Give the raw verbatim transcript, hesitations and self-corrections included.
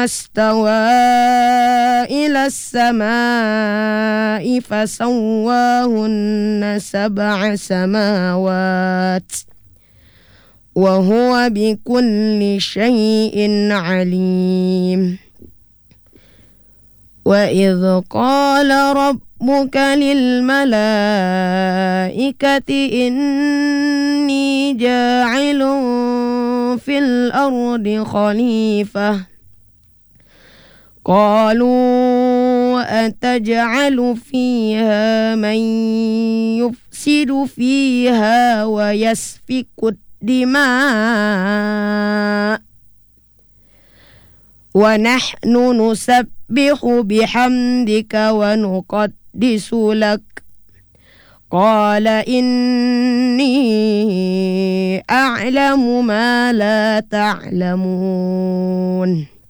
استوى إلى السماء فسواهن سبع سماوات وهو بكل شيء عليم. وإذ قال ربك للملائكة إني جاعل في الأرض خليفة قالوا أتجعل فيها من يفسد فيها ويسفك الدماء ونحن نسبح بحمدك ونقدس لك قال إني أعلم ما لا تعلمون.